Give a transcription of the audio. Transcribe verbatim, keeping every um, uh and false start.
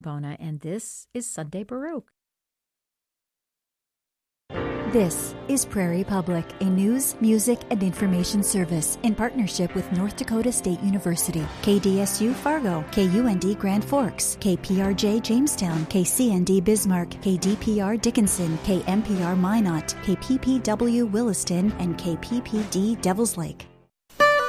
Bona, and this is Sunday Baruch. This is Prairie Public, a news, music, and information service in partnership with North Dakota State University, K D S U Fargo, K U N D Grand Forks, K P R J Jamestown, K C N D Bismarck, K D P R Dickinson, K M P R Minot, K P P W Williston, and K P P D Devils Lake.